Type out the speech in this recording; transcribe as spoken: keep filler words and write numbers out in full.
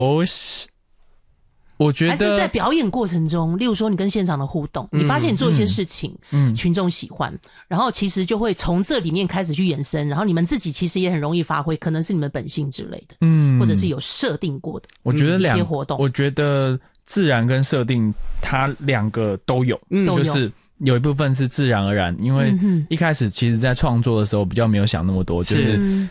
我我觉得还是在表演过程中，例如说你跟现场的互动，嗯、你发现你做一些事情，嗯，群众喜欢，然后其实就会从这里面开始去延伸，然后你们自己其实也很容易发挥，可能是你们本性之类的，嗯，或者是有设定过的， 我觉得两、 嗯、一些活动， 我觉得自然跟设定它两个都有，嗯，就是有一部分是自然而然，因为一开始其实在创作的时候比较没有想那么多，就是